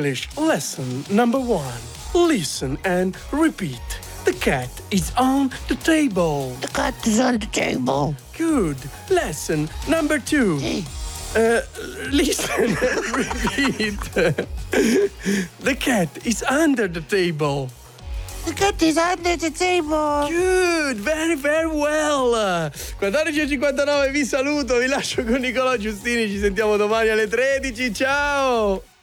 English lesson number 1. Listen and repeat. The cat is on the table. The cat is on the table. Good. Lesson number 2. Sì. Listen and repeat. The cat is under the table. The cat is under the table. Good, very very well. 14:59, vi saluto, vi lascio con Nicolò Giustini, ci sentiamo domani alle 13, ciao!